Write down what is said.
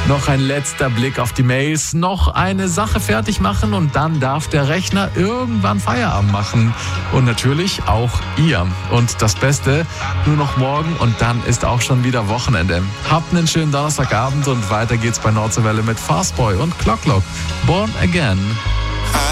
Noch ein letzter Blick auf die Mails, noch eine Sache fertig machen und dann darf der Rechner irgendwann Feierabend machen. Und natürlich auch ihr. Und das Beste, nur noch morgen und dann ist auch schon wieder Wochenende. Habt einen schönen Donnerstagabend und weiter geht's bei Nordseewelle mit Fastboy und Clock. Born Again.